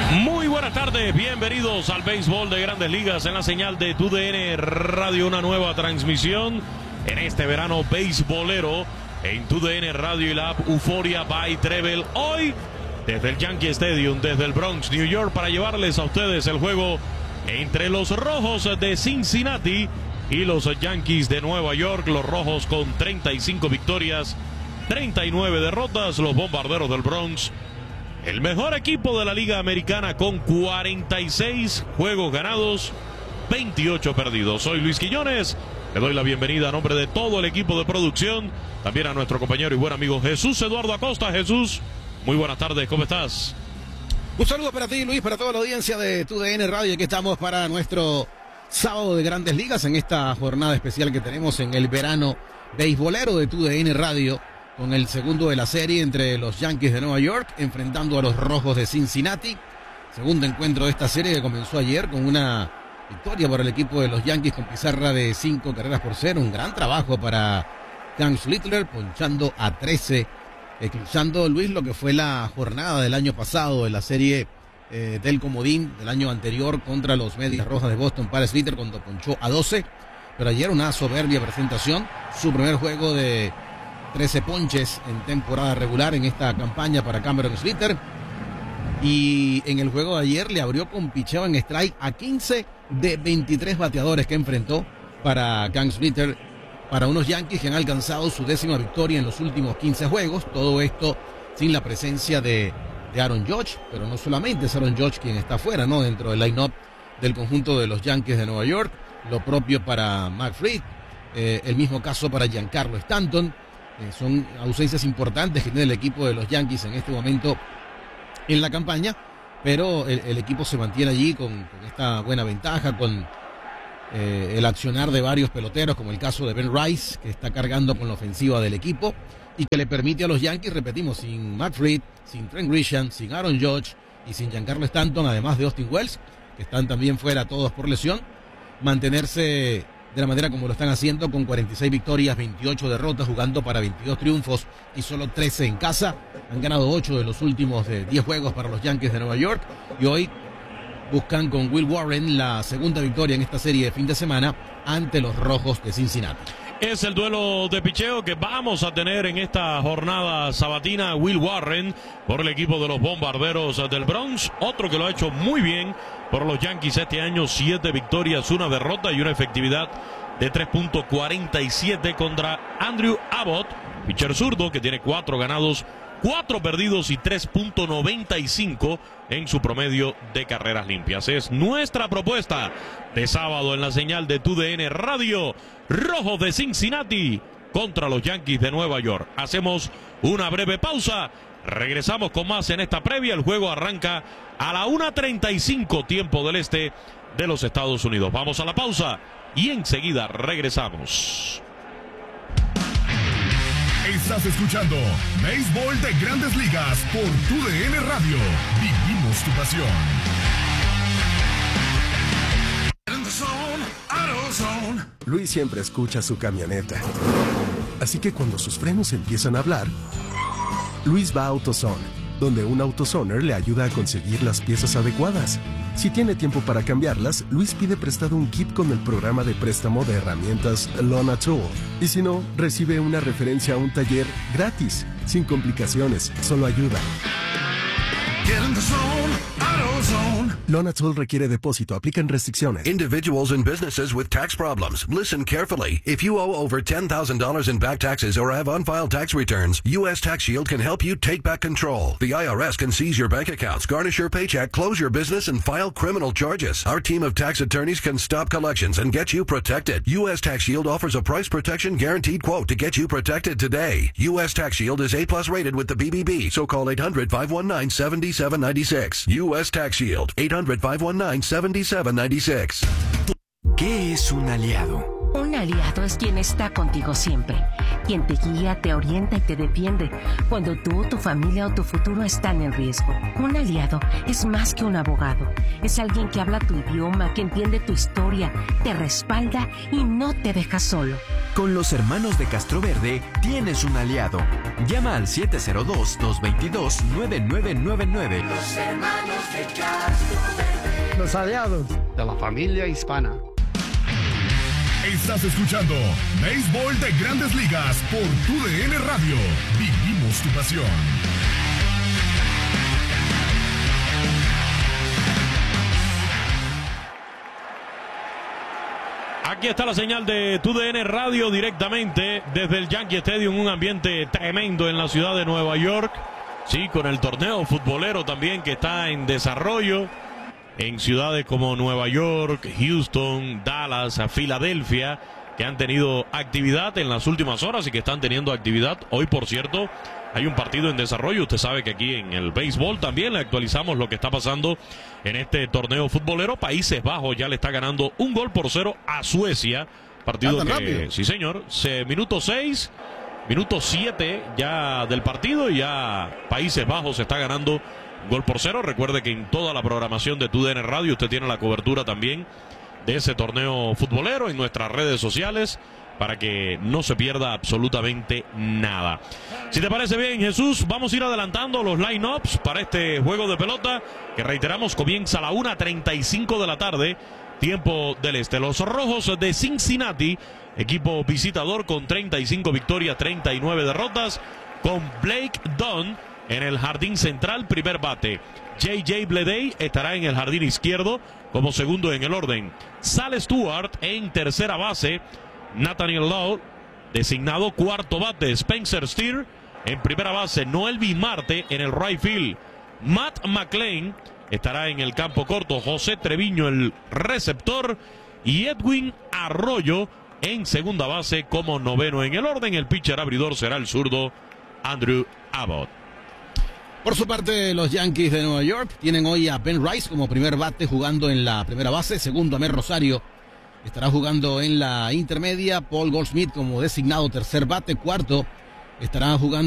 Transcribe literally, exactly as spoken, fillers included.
Muy buenas tardes, bienvenidos al béisbol de Grandes Ligas en la señal de T D N Radio, una nueva transmisión en este verano beisbolero en T D N Radio y la app Euforia by Treble. Hoy desde el Yankee Stadium, desde el Bronx, New York, para llevarles a ustedes el juego entre los Rojos de Cincinnati y los Yankees de Nueva York. Los Rojos con treinta y cinco victorias, treinta y nueve derrotas. Los Bombarderos del Bronx, el mejor equipo de la Liga Americana, con cuarenta y seis juegos ganados, veintiocho perdidos. Soy Luis Quiñones, le doy la bienvenida a nombre de todo el equipo de producción, también a nuestro compañero y buen amigo Jesús Eduardo Acosta. Jesús, muy buenas tardes, ¿cómo estás? Un saludo para ti, Luis, para toda la audiencia de T D N Radio. Aquí estamos para nuestro sábado de Grandes Ligas en esta jornada especial que tenemos en el verano beisbolero de T D N Radio, con el segundo de la serie entre los Yankees de Nueva York enfrentando a los Rojos de Cincinnati. Segundo encuentro de esta serie que comenzó ayer con una victoria para el equipo de los Yankees con pizarra de cinco carreras por cero. Un gran trabajo para Kyle Schlittler, ponchando a trece, eclipsando, Luis, lo que fue la jornada del año pasado de la serie eh, del comodín del año anterior contra los Medias Rojas de Boston para Schlittler, cuando ponchó a doce. Pero ayer una soberbia presentación, su primer juego de trece ponches en temporada regular en esta campaña para Cameron Schlittler. Y en el juego de ayer le abrió con picheo en strike a quince de veintitrés bateadores que enfrentó para Kyle Schlittler, para unos Yankees que han alcanzado su décima victoria en los últimos quince juegos. Todo esto sin la presencia de, de Aaron Judge, pero no solamente es Aaron Judge quien está fuera, ¿no?, dentro del line-up del conjunto de los Yankees de Nueva York. Lo propio para Matt Fried, eh, el mismo caso para Giancarlo Stanton. Eh, son ausencias importantes que tiene el equipo de los Yankees en este momento en la campaña, pero el, el equipo se mantiene allí con, con esta buena ventaja, con eh, el accionar de varios peloteros, como el caso de Ben Rice, que está cargando con la ofensiva del equipo y que le permite a los Yankees, repetimos, sin Matt Fried, sin Trent Grisham, sin Aaron Judge y sin Giancarlo Stanton, además de Austin Wells, que están también fuera todos por lesión, mantenerse de la manera como lo están haciendo, con cuarenta y seis victorias, veintiocho derrotas, jugando para veintidós triunfos y solo trece en casa. Han ganado ocho de los últimos de diez juegos para los Yankees de Nueva York, y hoy buscan con Will Warren la segunda victoria en esta serie de fin de semana ante los Rojos de Cincinnati. Es el duelo de picheo que vamos a tener en esta jornada sabatina. Will Warren por el equipo de los Bombarderos del Bronx, otro que lo ha hecho muy bien por los Yankees este año, siete victorias, una derrota y una efectividad de tres punto cuarenta y siete, contra Andrew Abbott, pitcher zurdo, que tiene cuatro ganados, cuatro perdidos y tres punto noventa y cinco en su promedio de carreras limpias. Es nuestra propuesta de sábado en la señal de T D N Radio. Rojos de Cincinnati contra los Yankees de Nueva York. Hacemos una breve pausa, regresamos con más en esta previa. El juego arranca a la una treinta y cinco, tiempo del este de los Estados Unidos. Vamos a la pausa y enseguida regresamos. Estás escuchando Béisbol de Grandes Ligas por T D N Radio. Vivimos tu pasión. Luis siempre escucha su camioneta. Así que cuando sus frenos empiezan a hablar, Luis va a AutoZone, donde un AutoZoner le ayuda a conseguir las piezas adecuadas. Si tiene tiempo para cambiarlas, Luis pide prestado un kit con el programa de préstamo de herramientas Lona Tool. Y si no, recibe una referencia a un taller gratis, sin complicaciones, solo ayuda. Get in the zone, AutoZone. Lona Tool requiere depósito. Aplican restricciones. Individuals and businesses with tax problems. Listen carefully. If you owe over ten thousand dollars in back taxes or have unfiled tax returns, U S Tax Shield can help you take back control. The I R S can seize your bank accounts, garnish your paycheck, close your business, and file criminal charges. Our team of tax attorneys can stop collections and get you protected. U S Tax Shield offers a price protection guaranteed quote to get you protected today. U S Tax Shield is A plus rated with the B B B, so call eight hundred, five one nine, seven seven nine six. U S Tax Shield, eight hundred, five one nine, seven seven nine six. ¿Qué es un aliado? Un aliado es quien está contigo siempre, quien te guía, te orienta y te defiende cuando tú, tu familia o tu futuro están en riesgo. Un aliado es más que un abogado, es alguien que habla tu idioma, que entiende tu historia, te respalda y no te deja solo. Con los hermanos de Castroverde tienes un aliado. Llama al siete cero dos, dos dos dos, nueve nueve nueve nueve. Los hermanos de Castroverde. Los aliados de la familia hispana. Estás escuchando Béisbol de Grandes Ligas por Tu D N Radio. Vivimos tu pasión. Aquí está la señal de Tu D N Radio directamente desde el Yankee Stadium, un ambiente tremendo en la ciudad de Nueva York. Sí, con el torneo futbolero también que está en desarrollo en ciudades como Nueva York, Houston, Dallas, Filadelfia, que han tenido actividad en las últimas horas y que están teniendo actividad. Hoy, por cierto, hay un partido en desarrollo. Usted sabe que aquí en el béisbol también le actualizamos lo que está pasando en este torneo futbolero. Países Bajos ya le está ganando un gol por cero a Suecia. Partido que, rápido. Sí señor, se, minuto seis, minuto siete ya del partido y ya Países Bajos está ganando gol por cero. Recuerde que en toda la programación de Tu D N Radio usted tiene la cobertura también de ese torneo futbolero en nuestras redes sociales para que no se pierda absolutamente nada. Si te parece bien, Jesús, vamos a ir adelantando los line-ups para este juego de pelota que, reiteramos, comienza a la una treinta y cinco de la tarde, tiempo del este. Los Rojos de Cincinnati, equipo visitador con treinta y cinco victorias, treinta y nueve derrotas, con Blake Dunn en el jardín central, primer bate. J J Bleday estará en el jardín izquierdo como segundo en el orden. Sal Stewart en tercera base. Nathaniel Lowe designado cuarto bate. Spencer Steer en primera base. Noelvi Marte en el right field. Matt McLain estará en el campo corto. José Treviño el receptor. Y Edwin Arroyo en segunda base como noveno en el orden. El pitcher abridor será el zurdo Andrew Abbott. Por su parte, los Yankees de Nueva York tienen hoy a Ben Rice como primer bate jugando en la primera base. Segundo, Amer Rosario estará jugando en la intermedia. Paul Goldschmidt como designado tercer bate. Cuarto, estará jugando